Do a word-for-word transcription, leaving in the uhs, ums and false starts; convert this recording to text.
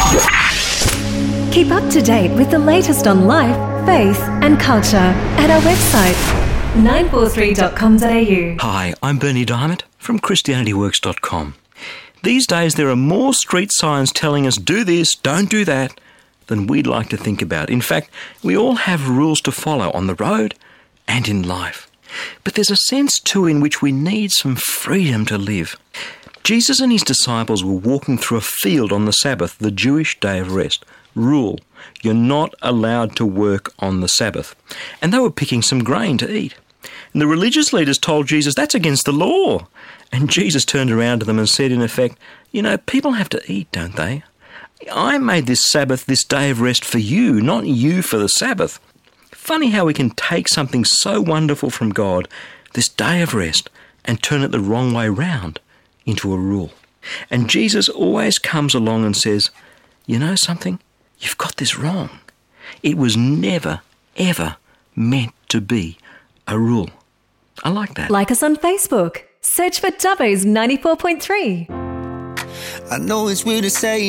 Keep up to date with the latest on life, faith and culture at our website, nine four three dot com dot a u. Hi, I'm Bernie Diamond from Christianity Works dot com. These days there are more street signs telling us do this, don't do that, than we'd like to think about. In fact, we all have rules to follow on the road and in life. But there's a sense too in which we need some freedom to live. Jesus and his disciples were walking through a field on the Sabbath, the Jewish day of rest. Rule: you're not allowed to work on the Sabbath. And they were picking some grain to eat. And the religious leaders told Jesus, that's against the law. And Jesus turned around to them and said, in effect, you know, people have to eat, don't they? I made this Sabbath, this day of rest for you, not you for the Sabbath. Funny how we can take something so wonderful from God, this day of rest, and turn it the wrong way round into a rule. And Jesus always comes along and says, you know something? You've got this wrong. It was never, ever meant to be a rule. I like that. Like us on Facebook. Search for Dubbo's ninety-four point three. I know it's weird to say